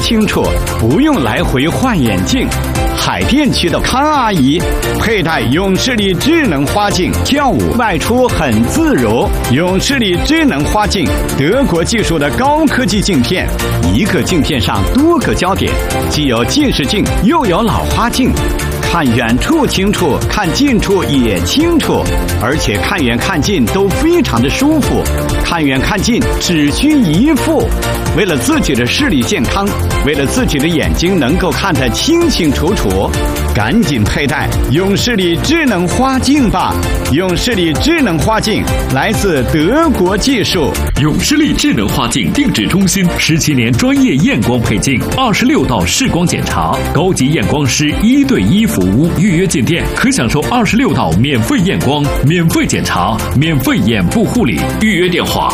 清楚，不用来回换眼镜。海淀区的康阿姨佩戴永视力智能花镜，跳舞外出很自如。永视力智能花镜，德国技术的高科技镜片，一个镜片上多个焦点，既有近视镜又有老花镜。看远处清楚，看近处也清楚，而且看远看近都非常的舒服。看远看近只需一副。为了自己的视力健康，为了自己的眼睛能够看得清清楚楚，赶紧佩戴永视力智能花镜吧！永视力智能花镜来自德国技术。 永视力智能花镜定制中心17年专业验光配镜，26道视光检查，高级验光师1对1服务。预约进店可享受26道免费验光、免费检查、免费眼部护理。预约电话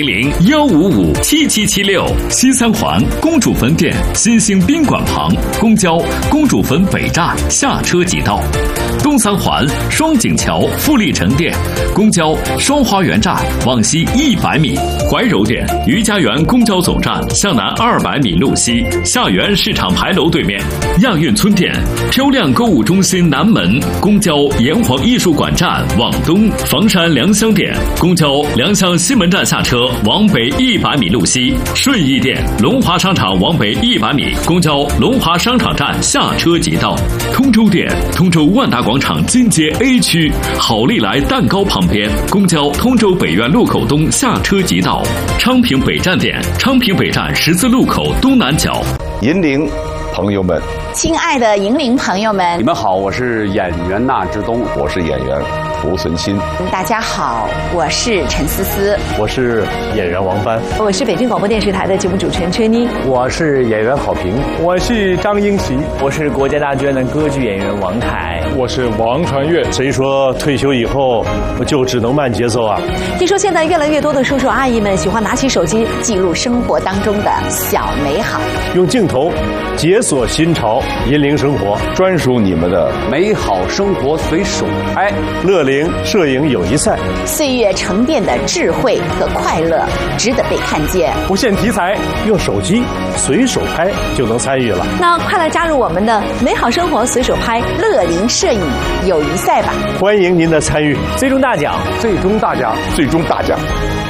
400-155-7776。西三环公主坟店新兴宾馆旁，公交公主坟北站下车即到。东三环双井桥富力城店，公交双花园站往西100米。怀柔店余家园公交总站向南200米路西，下园市场牌楼对面。亚运村店漂亮购物中心南门，公交炎黄艺术馆站往东。房山良乡店公交良乡西门站下车往北100米路西。顺义店龙华商场往北100米，公交龙华商场站下车即到。通州店通州万达广场金街 A 区好利来蛋糕旁边，公交通州北苑路口东下车即到。昌平北站店昌平北站十字路口东南角。 银陵朋友们， 亲爱的银陵朋友们， 你们好，我是演员纳之东，我是演员胡存新。 大家好，我是陈思思， 我是演员王帆， 我是北京广播电视台的节目主持人崔妮， 我是演员郝平， 我是张英奇， 我是国家大剧院的歌剧演员王凯， 我是王传岳。 谁说退休以后就只能慢节奏啊？ 听说现在越来越多的叔叔阿姨们喜欢拿起手机记录生活当中的小美好， 用镜头解锁新潮，引领生活， 专属你们的美好生活随手拍。 乐龄摄影友谊赛， 岁月沉淀的智慧和快乐值得被看见。 不限题材， 用手机随手拍就能参与了。 那快来加入我们的美好生活随手拍乐龄摄影友谊赛吧！ 欢迎您的参与， 最终大奖， 最终大奖，最终大奖。